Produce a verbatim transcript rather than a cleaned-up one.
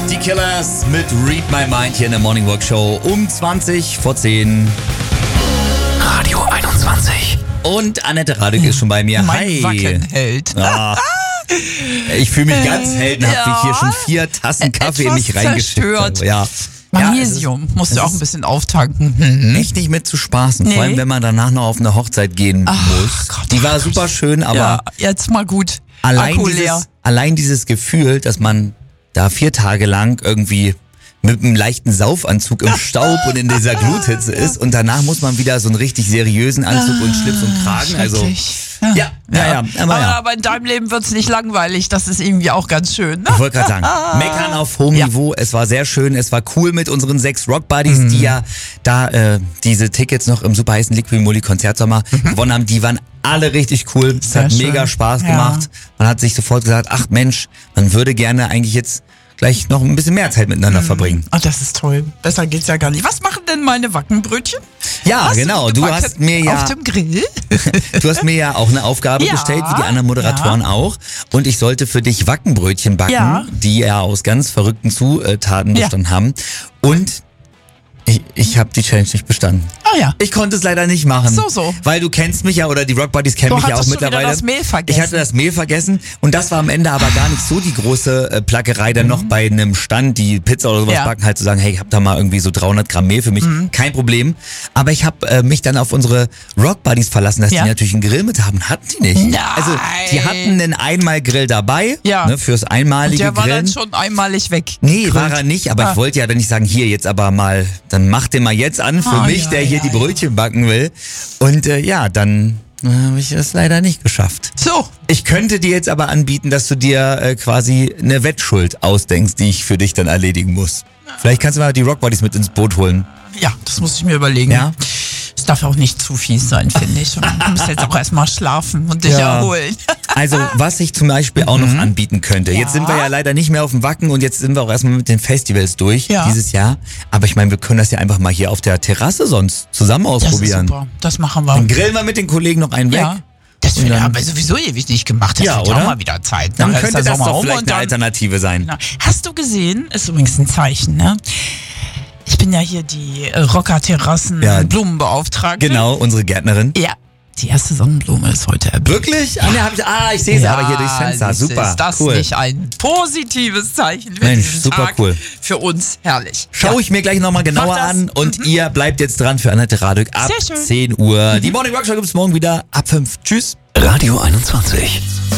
Die Killers mit Read My Mind hier in der Morning Walk Show um zwanzig vor zehn. Radio einundzwanzig. Und Annette Radek ist schon bei mir. Mein Hi. Wackenheld. Ah, ich fühle mich ganz heldenhaft, ja. wie ich hier schon vier Tassen Kaffee in mich Etwas reingesteckt zerstört. habe. Ja. Magnesium ja, musst du es auch ist ein bisschen auftanken. Mhm. echt nicht mit zu spaßen. Nee. Vor allem, wenn man danach noch auf eine Hochzeit gehen Ach, muss. Gott, Die war Gott. super schön, aber Ja, jetzt mal gut. allein, Akku leer. dieses, allein dieses Gefühl, dass man da vier Tage lang irgendwie mit einem leichten Saufanzug im Staub und in dieser Gluthitze ist und danach muss man wieder so einen richtig seriösen Anzug und Schlips und Kragen. Also Schrecklich. ja, ja, ja, aber aber, ja. aber in deinem Leben wird's nicht langweilig. Das ist irgendwie auch ganz schön. Ne? Ich wollte gerade sagen, meckern auf hohem Ja. Niveau. Es war sehr schön, es war cool mit unseren sechs Rock Buddies, Mhm. die ja da äh, diese Tickets noch im super heißen Liquid Moly Konzertsommer gewonnen haben. Die waren alle richtig cool. Es Sehr hat schön. mega Spaß Ja. gemacht. Man hat sich sofort gesagt, ach Mensch, man würde gerne eigentlich jetzt gleich noch ein bisschen mehr Zeit miteinander verbringen. Oh, das ist toll. Besser geht's ja gar nicht. Was machen denn meine Wackenbrötchen? Ja, Hast genau. Du gebacken? hast mir ja Auf dem Grill? Du hast mir ja auch eine Aufgabe Ja, gestellt, wie die anderen Moderatoren auch. Und ich sollte für dich Wackenbrötchen backen, Ja. die ja aus ganz verrückten Zutaten Ja. bestanden haben. Und ich, ich habe die Challenge nicht bestanden. Ah ja. Ich konnte es leider nicht machen. So, so. Weil du kennst mich ja, oder die Rock Buddies kennen Du mich ja auch hattest schon wieder mittlerweile. das Mehl vergessen. Ich hatte das Mehl vergessen und das war am Ende aber gar nicht so die große äh, Plackerei, dann noch bei einem Stand, die Pizza oder sowas Ja. backen, halt zu sagen, hey, ich hab da mal irgendwie so dreihundert Gramm Mehl für mich. Kein Problem. Aber ich habe äh, mich dann auf unsere Rock Buddies verlassen, dass Ja. die natürlich einen Grill mit haben. Hatten die nicht. Nein. Also die hatten einen Einmal-Grill dabei, Ja. ne, fürs einmalige Der war Grillen. dann schon einmalig weg. Nee, war er nicht, aber Ah. ich wollte ja dann nicht sagen, hier jetzt aber mal, dann mach den mal jetzt an für Ah, mich, ja, der hier ja, die Brötchen backen will. Und äh, ja, dann äh, habe ich es leider nicht geschafft. So. Ich könnte dir jetzt aber anbieten, dass du dir äh, quasi eine Wettschuld ausdenkst, die ich für dich dann erledigen muss. Vielleicht kannst du mal die Rock Buddies mit ins Boot holen. Ja, das muss ich mir überlegen. Ja? Es darf auch nicht zu fies sein, finde ich. Und du musst jetzt auch erstmal schlafen und dich Ja. erholen. Also, was ich zum Beispiel auch noch anbieten könnte. Jetzt Ja. sind wir ja leider nicht mehr auf dem Wacken und jetzt sind wir auch erstmal mit den Festivals durch Ja. dieses Jahr. Aber ich meine, wir können das ja einfach mal hier auf der Terrasse sonst zusammen Das ist ausprobieren. super. Das machen wir. Dann grillen wir mit den Kollegen noch einen weg. Ja. Das Und wird dann- aber sowieso ewig nicht gemacht. Das Ja, wird ja oder? auch mal wieder Zeit. Dann Ne? Ist könnte der das Sommer doch um vielleicht und eine dann- Alternative sein. Na, hast du gesehen, ist übrigens ein Zeichen, ne? Ich bin ja hier die äh, Rocker-Terrassen Ja. Blumenbeauftragte. Genau, unsere Gärtnerin. Ja. Die erste Sonnenblume ist heute erblüht. Wirklich? Ah, ne, hab ich, ah, ich sehe sie aber hier durchs Fenster. siehst du, Super, Ist das cool. nicht ein positives Zeichen für Mensch, diesen super Tag? cool. Für uns herrlich. Schau Ja. ich mir gleich nochmal genauer Mach das. an und ihr bleibt jetzt dran für Annette Radek ab Sehr schön. zehn Uhr. Die Morning Rock Show gibt's morgen wieder ab fünf. Tschüss. Radio einundzwanzig.